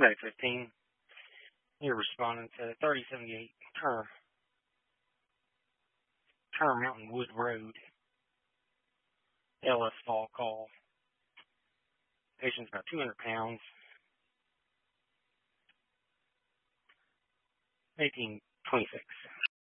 May 15. You're responding to 3078 Turner Mountain Wood Road. LS fall call. Patient's about 200 pounds. 1826.